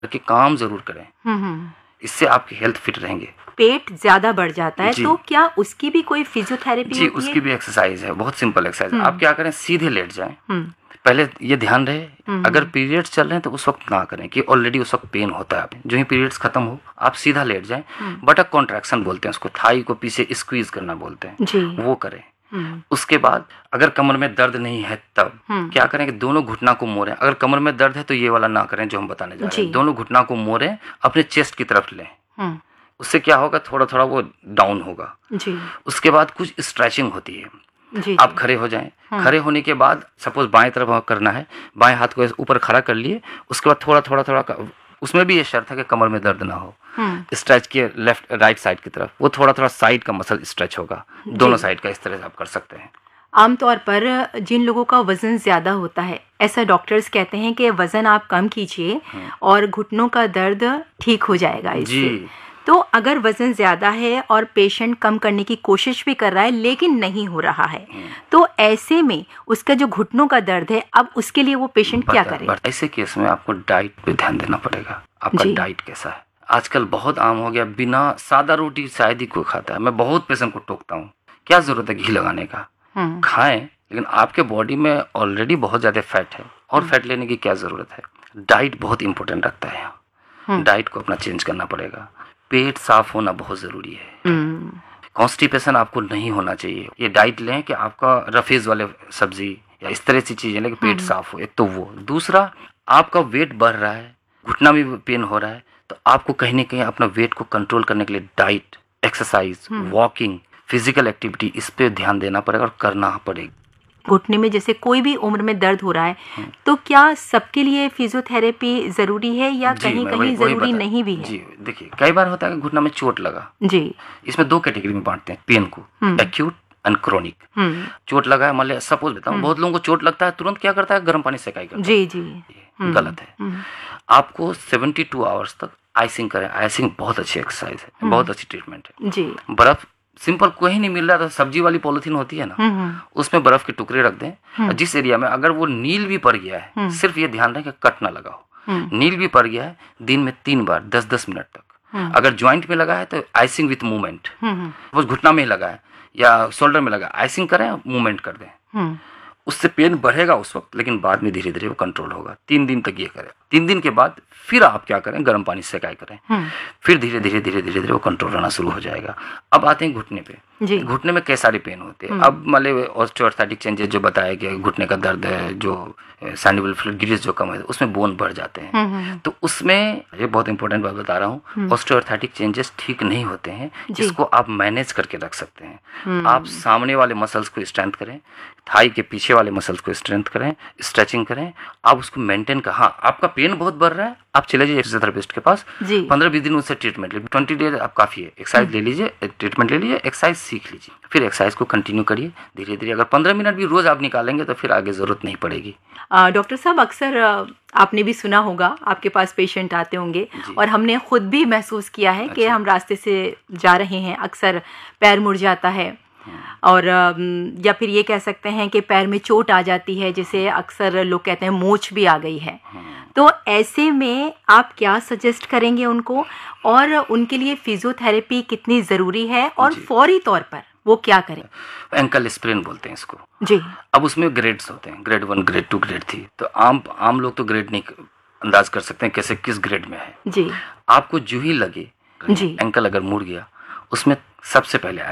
कि काम जरूर करें। हम्म। इससे आपकी हेल्थ फिट रहेंगे। पेट ज्यादा बढ़ जाता है तो क्या उसकी भी कोई फिजियोथेरेपी जी, होती उसकी है? भी एक्सरसाइज है, बहुत सिंपल एक्सरसाइज। आप क्या करें, सीधे लेट जाएं। पहले ये ध्यान रहे, अगर पीरियड्स चल रहे हैं तो उस वक्त ना करें कि ऑलरेडी उस वक्त पेन होता है। जो ही पीरियड्स खत्म हो आप सीधा लेट जाएं। बटक कॉन्ट्रैक्शन बोलते हैं उसको, थाई को पीछे स्क्वीज करना बोलते हैं, वो करें। उसके बाद अगर कमर में दर्द नहीं है तब क्या करें कि दोनों घुटना को मोड़ें। अगर कमर में दर्द है तो ये वाला ना करें जो हम बताने जा रहे हैं। दोनों घुटना को मोड़ें, अपने चेस्ट की तरफ लें। उससे क्या होगा, थोड़ा थोड़ा वो डाउन होगा। उसके बाद कुछ स्ट्रेचिंग होती है। आप खड़े हो जाएं। खड़े होने के बाद सपोज बाएं तरफ करना है, बाएं हाथ को ऊपर खड़ा कर लिए। उसके बाद थोड़ा थोड़ा थोड़ा, उसमें भी ये शर्त है कि कमर में दर्द ना हो। स्ट्रेच किए लेफ्ट राइट साइड की तरफ, वो थोड़ा थोड़ा साइड का मसल स्ट्रेच होगा, दोनों साइड का। इस तरह से आप कर सकते हैं। आमतौर पर जिन लोगों का वजन ज्यादा होता है, ऐसा डॉक्टर्स कहते हैं कि वजन आप कम कीजिए और घुटनों का दर्द ठीक हो जाएगा इससे। तो अगर वजन ज्यादा है और पेशेंट कम करने की कोशिश भी कर रहा है लेकिन नहीं हो रहा है, तो ऐसे में उसका जो घुटनों का दर्द है, अब उसके लिए वो पेशेंट क्या करे? ऐसे केस में आपको डाइट पे ध्यान देना पड़ेगा। आपका डाइट कैसा है? आजकल बहुत आम हो गया, बिना सादा रोटी शायद ही कोई खाता है। मैं बहुत पेशेंट को टोकता हूँ, क्या जरूरत है घी लगाने का? खाएं, लेकिन आपके बॉडी में ऑलरेडी बहुत ज्यादा फैट है और फैट लेने की क्या जरूरत है? डाइट बहुत इंपॉर्टेंट रखता है यहाँ। डाइट को अपना चेंज करना पड़ेगा। पेट साफ होना बहुत जरूरी है। कॉन्स्टिपेशन आपको नहीं होना चाहिए। ये डाइट लें कि आपका रफेज वाले सब्जी या इस तरह से चीजें लें कि पेट साफ हो। एक तो वो, दूसरा आपका वेट बढ़ रहा है, घुटना भी पेन हो रहा है, तो आपको कहीं ना कहीं अपना वेट को कंट्रोल करने के लिए diet, exercise, walking, physical activity, इस पे ध्यान देना पड़ेगा और करना पड़ेगा। घुटने में जैसे कोई भी उम्र में दर्द हो रहा है, तो क्या सबके लिए फिजियोथेरेपी जरूरी है या कहीं कहीं जरूरी नहीं भी है? जी देखिए, कई बार होता है कि घुटना में चोट लगा। जी, इसमें दो कैटेगरी में बांटते हैं पेन को, एक्यूट एंड क्रोनिक। चोट लगा है, मान लिया सपोज बताऊं, बहुत लोगों को चोट लगता है तुरंत क्या करता है, गर्म पानी सेकाई करता है। जी, गलत है। आपको 72 आवर्स तक आइसिंग करें। आइसिंग बहुत अच्छी एक्सरसाइज है, बहुत अच्छी ट्रीटमेंट है। जी, बर्फ सिंपल कोई नहीं मिल रहा था, सब्जी वाली पॉलिथीन होती है ना, उसमें बर्फ के टुकड़े रख दें। जिस एरिया में अगर वो नील भी पड़ गया है, सिर्फ ये ध्यान रखें कि कट ना लगाओ। नील भी पड़ गया है, दिन में 3 बार 10-10 मिनट तक। अगर ज्वाइंट में लगा है तो आइसिंग विथ मूवमेंट, वो घुटना में लगा है या शोल्डर में लगा, आइसिंग करें, मूवमेंट कर दें। उससे पेन बढ़ेगा उस वक्त, लेकिन बाद में धीरे धीरे वो कंट्रोल होगा। 3 दिन तक ये करें। 3 दिन के बाद फिर आप क्या करें, गर्म पानी से सेकाई करें। फिर धीरे धीरे वो कंट्रोल रहना शुरू हो जाएगा। अब आते हैं घुटने पे। घुटने में कई सारे पेन होते हैं। अब मतलब ऑस्टियोआर्थराइटिक चेंजेस जो बताया कि घुटने का दर्द है, जो सैनिबल फ्लूइड ग्रीस जो कम है, उसमें बोन बढ़ जाते हैं। तो उसमें ये बहुत इंपॉर्टेंट बात बता रहा हूँ, ऑस्टियोआर्थराइटिक चेंजेस ठीक नहीं होते हैं, जिसको आप मैनेज करके रख सकते हैं। आप सामने वाले मसल्स को स्ट्रेंथ करें, थाई के पीछे वाले मसल्स को स्ट्रेंथ करें, स्ट्रेचिंग करें। आप उसको मेंटेन कर, हाँ आपका पेन बहुत बढ़ रहा है, आप चले जाइए फिजियोथेरेपिस्ट के पास, 15-20 दिन उससे ट्रीटमेंट लीजिए। 20 डेज आप काफी है, एक्सरसाइज ले लीजिए, ट्रीटमेंट ले लीजिए, एक्सरसाइज सीख लीजिए, फिर एक्सरसाइज को कंटिन्यू करिए धीरे धीरे। अगर 15 मिनट भी रोज आप निकालेंगे तो फिर आगे जरूरत नहीं पड़ेगी। डॉक्टर साहब, अक्सर आपने भी सुना होगा, आपके पास पेशेंट आते होंगे और हमने खुद भी महसूस किया है कि हम रास्ते से जा रहे हैं, अक्सर पैर मुड़ जाता है और या फिर ये कह सकते हैं कि पैर में चोट आ जाती है, जिसे अक्सर लोग कहते हैं मोच भी आ गई है। तो ऐसे में आप क्या सजेस्ट करेंगे उनको, और उनके लिए फिजियोथेरेपी कितनी ज़रूरी है और फौरी तौर पर वो क्या करें? एंकल स्प्रेन बोलते हैं इसको। जी। अब उसमें ग्रेड्स होते हैं, ग्रेड 1, ग्रेड 2, ग्रेड 3। तो आम लोग तो ग्रेड नहीं अंदाज कर सकते हैं कैसे किस ग्रेड में है। जी। आपको जो ही लगे एंकल अगर मुड़ गया, उसमें सबसे पहले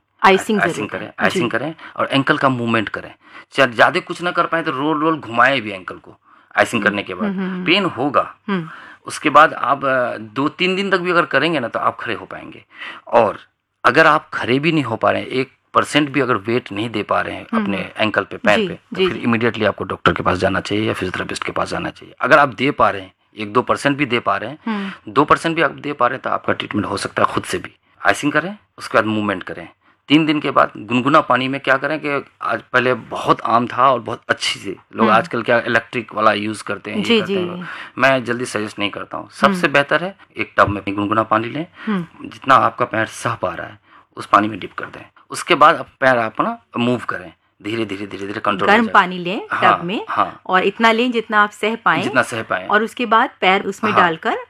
आइसिंग करें और एंकल का मूवमेंट करें। चाहे ज्यादा कुछ ना कर पाए तो रोल घुमाए भी एंकल को। आइसिंग करने के बाद पेन होगा, उसके बाद आप 2-3 दिन तक भी अगर करेंगे ना तो आप खड़े हो पाएंगे। और अगर आप खड़े भी नहीं हो पा रहे हैं, 1% भी अगर वेट नहीं दे पा रहे हैं अपने एंकल पे, पैर पे, तो फिर इमीडिएटली आपको डॉक्टर के पास जाना चाहिए या फिजियोथेरेपिस्ट के पास जाना चाहिए। अगर आप दे पा रहे हैं, 1-2% भी दे पा रहे हैं, 2% भी आप दे पा रहे हैं, तो आपका ट्रीटमेंट हो सकता है खुद से भी। आइसिंग करें, उसके बाद मूवमेंट करें। 3 दिन के बाद गुनगुना पानी में क्या करें कि आज पहले बहुत आम था और बहुत अच्छी से लोग आजकल क्या इलेक्ट्रिक वाला यूज करते हैं, करते हैं। मैं जल्दी सजेस्ट नहीं करता हूँ। सबसे बेहतर है एक टब में गुनगुना पानी लें, जितना आपका पैर सह पा रहा है उस पानी में डिप कर दें। उसके बाद पैर अपना मूव करें, धीरे धीरे धीरे धीरे कंट्रोल गर्म पानी लें टब में, और इतना लें जितना आप सह पाएं, जितना सह पाएं, और उसके बाद पैर उसमें डालकर